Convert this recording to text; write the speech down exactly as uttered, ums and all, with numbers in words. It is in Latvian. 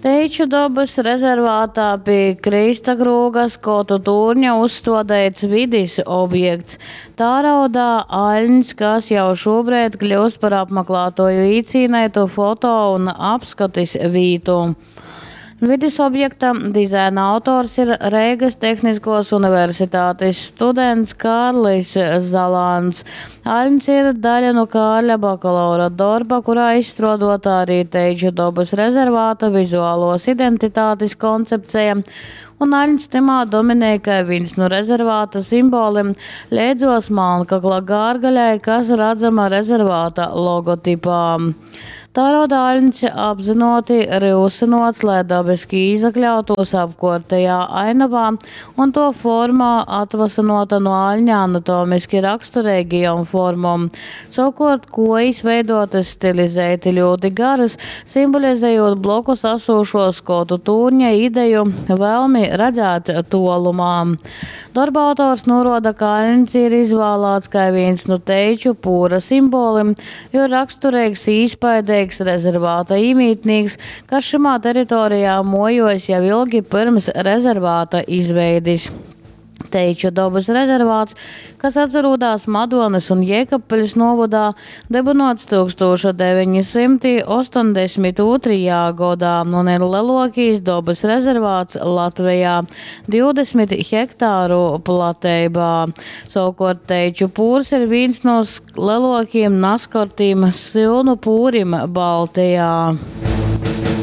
Teiču dabas rezervātā pie Kristakrūgas Kotu tūrņa uzstādīts vidis objekts. Tā raudā aļņs, kas jau šobrīd kļūst par apmeklētoju īcīnētu foto un apskatis vītu. Vidis objekta dizaina autors ir Reigas Tehniskos universitātes students Kārlis Zalāns. Aļņs ir daļa no Kārļa bakalaura darba, kurā izstrādāta arī Teiču dabas rezervāta vizuālos identitātes koncepcija. Un aļņs temā dominē kā viens no rezervāta simboliem leidzos Melnkakla gārgaļai, kas redzama rezervāta logotipā. Tā raudā aļņs apzinoti rūsinots, lai dabiski izakļautos apkārtējā ainavā, un to formā atvasanota no aļņa anatomiski raksturīgajām formām. Savukārt kojas veidotas stilizēti ļoti garas, simbolizējot blokus asūšos Kotu tūrņa ideju vēlmi redzēt tolumā. Darba autors norāda, ka aļņs ir izvēlēts kā viens no Teiču pūra simboliem, jo raksturīgs īspaidīgs rezervāta īmītnieks, kas šimā teritorijā mojojas jau ilgi pirms rezervāta izveidis. Teiču dabas rezervāts, kas atrodas Madonas un Jēkabpeļas novadā, dibināts tūkstoš deviņi simti ostoņdesmit otrajā gadā un ir lielākais dabas rezervāts Latvijā – divdesmit hektāru platībā. Savukārt Teiču pūrs ir viens no lielākajiem naskartiem silnu pūrim Baltijā.